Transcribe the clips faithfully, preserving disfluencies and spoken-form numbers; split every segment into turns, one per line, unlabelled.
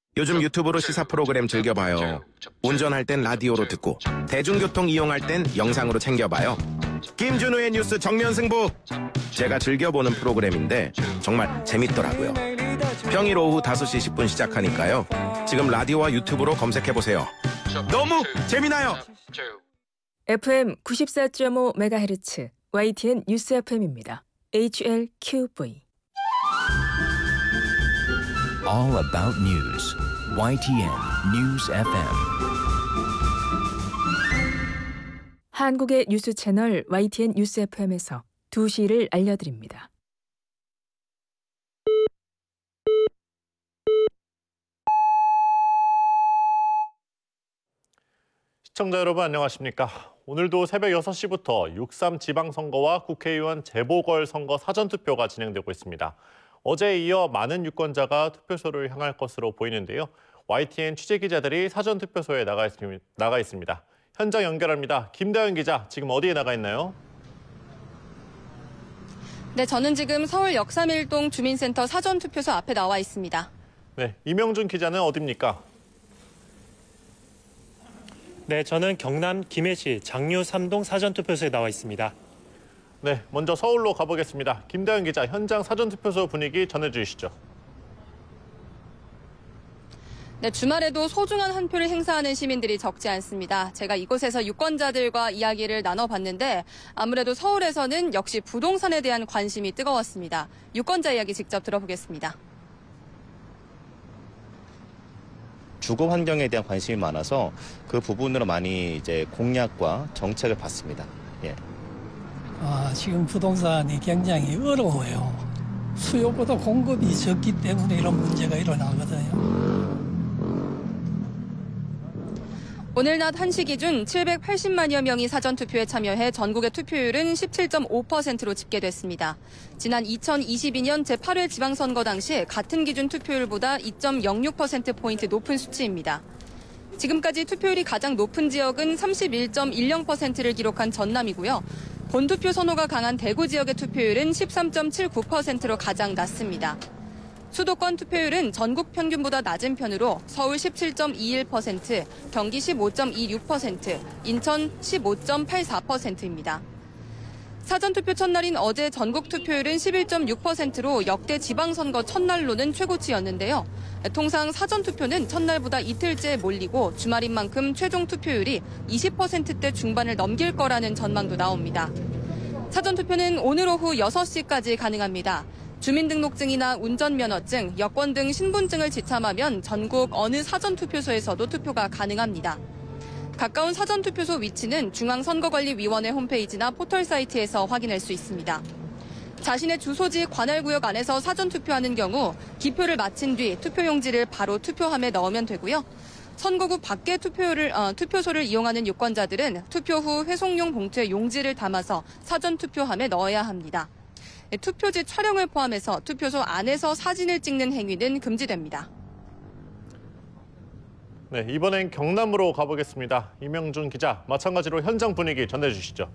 요즘 유튜브로 시사 프로그램 즐겨봐요. 운전할 땐 라디오로 듣고 대중교통 이용할 땐 영상으로 챙겨봐요. 김준우의 뉴스 정면승부. 제가 즐겨보는 프로그램인데 정말 재밌더라고요. 평일 오후 다섯 시 십 분 시작하니까요. 지금 라디오와 유튜브로 검색해보세요. 너무 재미나요.
에프엠 구십사 점 오 메가헤르츠 와이티엔 뉴스 에프엠입니다. 에이치엘큐브이
All about news. 와이티엔 News 에프엠.
한국의 뉴스 채널 와이티엔 뉴스 에프엠에서 두 시를 알려드립니다.
시청자 여러분 안녕하십니까? 오늘도 새벽 여섯 시부터 육삼 지방선거와 국회의원 재보궐선거 사전투표가 진행되고 있습니다. 어제에 이어 많은 유권자가 투표소를 향할 것으로 보이는데요. 와이티엔 취재기자들이 사전투표소에 나가, 있, 나가 있습니다. 현장 연결합니다. 김다현 기자, 지금 어디에 나가 있나요?
네, 저는 지금 서울 역삼일동 주민센터 사전투표소 앞에 나와 있습니다.
네, 이명준 기자는 어디입니까?
네, 저는 경남 김해시 장류 삼 동 사전투표소에 나와 있습니다.
네, 먼저 서울로 가보겠습니다. 김다현 기자, 현장 사전투표소 분위기 전해주시죠.
네, 주말에도 소중한 한 표를 행사하는 시민들이 적지 않습니다. 제가 이곳에서 유권자들과 이야기를 나눠봤는데 아무래도 서울에서는 역시 부동산에 대한 관심이 뜨거웠습니다. 유권자 이야기 직접 들어보겠습니다.
주거 환경에 대한 관심이 많아서 그 부분으로 많이 이제 공약과 정책을 봤습니다. 예.
아, 지금 부동산이 굉장히 어려워요. 수요보다 공급이 적기 때문에 이런 문제가 일어나거든요.
오늘 낮 한 시 기준 칠백팔십만여 명이 사전투표에 참여해 전국의 투표율은 십칠 점 오 퍼센트로 집계됐습니다. 지난 이천이십이 년 제팔 회 지방선거 당시 같은 기준 투표율보다 이 점 영육 퍼센트포인트 높은 수치입니다. 지금까지 투표율이 가장 높은 지역은 삼십일 점 일영 퍼센트를 기록한 전남이고요. 본투표 선호가 강한 대구 지역의 투표율은 십삼 점 칠구 퍼센트로 가장 낮습니다. 수도권 투표율은 전국 평균보다 낮은 편으로 서울 십칠 점 이일 퍼센트, 경기 십오 점 이육 퍼센트, 인천 십오 점 팔사 퍼센트입니다. 사전투표 첫날인 어제 전국 투표율은 십일 점 육 퍼센트로 역대 지방선거 첫날로는 최고치였는데요. 통상 사전투표는 첫날보다 이틀째 몰리고 주말인 만큼 최종 투표율이 이십 퍼센트대 중반을 넘길 거라는 전망도 나옵니다. 사전투표는 오늘 오후 여섯 시까지 가능합니다. 주민등록증이나 운전면허증, 여권 등 신분증을 지참하면 전국 어느 사전투표소에서도 투표가 가능합니다. 가까운 사전투표소 위치는 중앙선거관리위원회 홈페이지나 포털 사이트에서 확인할 수 있습니다. 자신의 주소지 관할구역 안에서 사전투표하는 경우 기표를 마친 뒤 투표용지를 바로 투표함에 넣으면 되고요. 선거구 밖에 투표를, 어, 투표소를 이용하는 유권자들은 투표 후 회송용 봉투에 용지를 담아서 사전투표함에 넣어야 합니다. 투표지 촬영을 포함해서 투표소 안에서 사진을 찍는 행위는 금지됩니다.
네, 이번엔 경남으로 가보겠습니다. 이명준 기자, 마찬가지로 현장 분위기 전해주시죠.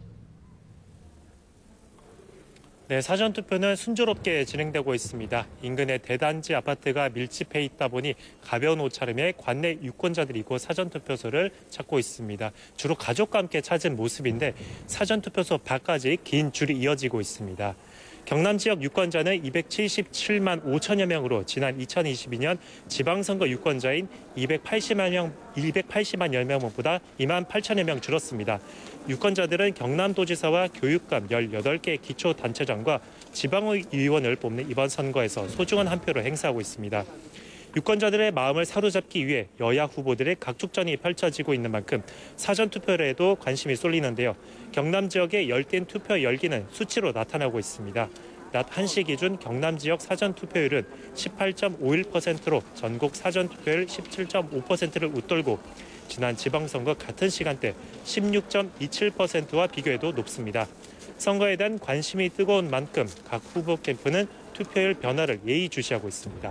네, 사전투표는 순조롭게 진행되고 있습니다. 인근의 대단지 아파트가 밀집해 있다 보니 가벼운 옷차림에 관내 유권자들이 이곳 사전투표소를 찾고 있습니다. 주로 가족과 함께 찾은 모습인데 사전투표소 밖까지 긴 줄이 이어지고 있습니다. 경남 지역 유권자는 이백칠십칠만 오천여 명으로 지난 이천이십이 년 지방선거 유권자인 이백팔십만 명, 이백팔십만여 명보다 이만 팔천여 명 줄었습니다. 유권자들은 경남도지사와 교육감 열여덟 개 기초단체장과 지방의원을 뽑는 이번 선거에서 소중한 한 표를 행사하고 있습니다. 유권자들의 마음을 사로잡기 위해 여야 후보들의 각축전이 펼쳐지고 있는 만큼 사전투표에도 관심이 쏠리는데요. 경남 지역의 열띤 투표 열기는 수치로 나타나고 있습니다. 낮 한 시 기준 경남 지역 사전투표율은 십팔 점 오일 퍼센트로 전국 사전투표율 십칠 점 오 퍼센트를 웃돌고 지난 지방선거 같은 시간대 십육 점 이칠 퍼센트와 비교해도 높습니다. 선거에 대한 관심이 뜨거운 만큼 각 후보 캠프는 투표율 변화를 예의주시하고 있습니다.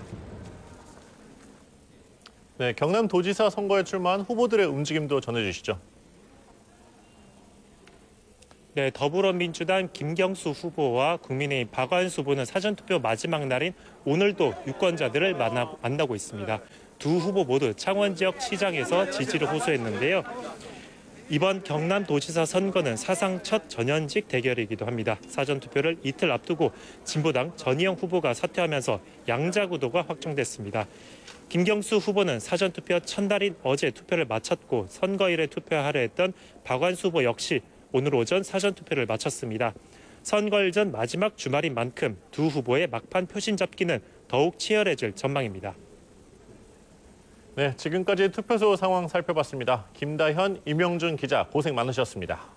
네, 경남도지사 선거에 출마한 후보들의 움직임도 전해주시죠.
네, 더불어민주당 김경수 후보와 국민의힘 박완수 후보는 사전투표 마지막 날인 오늘도 유권자들을 만나, 만나고 있습니다. 두 후보 모두 창원 지역 시장에서 지지를 호소했는데요. 이번 경남도지사 선거는 사상 첫 전현직 대결이기도 합니다. 사전투표를 이틀 앞두고 진보당 전희영 후보가 사퇴하면서 양자 구도가 확정됐습니다. 김경수 후보는 사전투표 첫날인 어제 투표를 마쳤고 선거일에 투표하려 했던 박완수 후보 역시 오늘 오전 사전투표를 마쳤습니다. 선거일 전 마지막 주말인 만큼 두 후보의 막판 표심 잡기는 더욱 치열해질 전망입니다.
네, 지금까지 투표소 상황 살펴봤습니다. 김다현, 임영준 기자 고생 많으셨습니다.